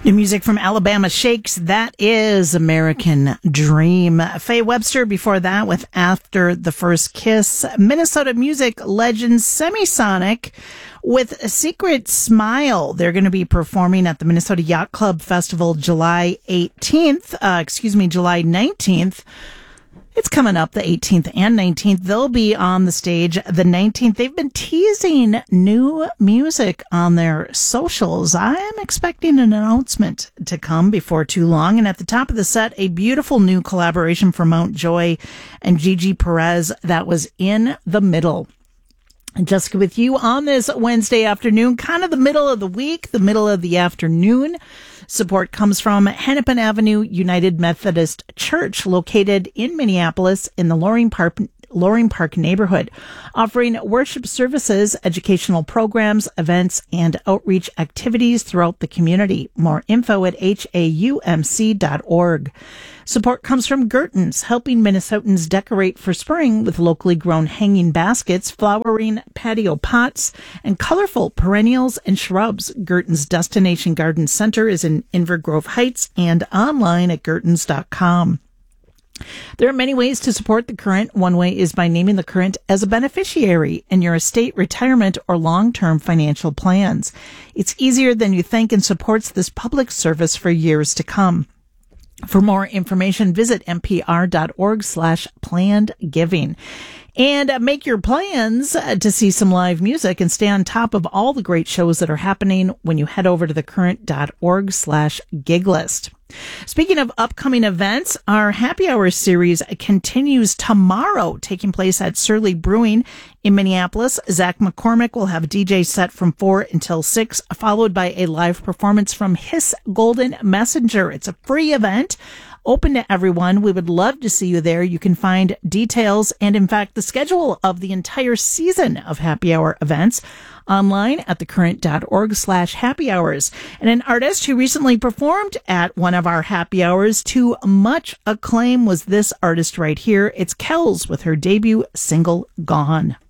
New music from Alabama Shakes. That is American Dream. Faye Webster before that with After the First Kiss. Minnesota music legend Semisonic with a Secret Smile. They're going to be performing at the Minnesota Yacht Club Festival July 19th. It's coming up the 18th and 19th. They'll be on the stage the 19th. They've been teasing new music on their socials. I am expecting an announcement to come before too long. And at the top of the set, a beautiful new collaboration from Mount Joy and Gigi Perez that was In the Middle. Jessica with you on this Wednesday afternoon, kind of the middle of the week, the middle of the afternoon. Support comes from Hennepin Avenue United Methodist Church, located in Minneapolis in the Loring Park neighborhood, offering worship services, educational programs, events, and outreach activities throughout the community. More info at haumc.org. Support comes from Gertens, helping Minnesotans decorate for spring with locally grown hanging baskets, flowering patio pots, and colorful perennials and shrubs. Gertens Destination Garden Center is in Inver Grove Heights and online at gertens.com. There are many ways to support The Current. One way is by naming The Current as a beneficiary in your estate, retirement, or long-term financial plans. It's easier than you think and supports this public service for years to come. For more information, visit npr.org/planned giving. And make your plans to see some live music and stay on top of all the great shows that are happening when you head over to thecurrent.org/gig list. Speaking of upcoming events, our happy hour series continues tomorrow, taking place at Surly Brewing in Minneapolis. Zach McCormick will have a DJ set from 4 until 6, followed by a live performance from His Golden Messenger. It's a free event, open to everyone. We would love to see you there. You can find details and, in fact, the schedule of the entire season of happy hour events online at thecurrent.org/happy hours. And an artist who recently performed at one of our happy hours to much acclaim was this artist right here. It's Kells with her debut single, Gone.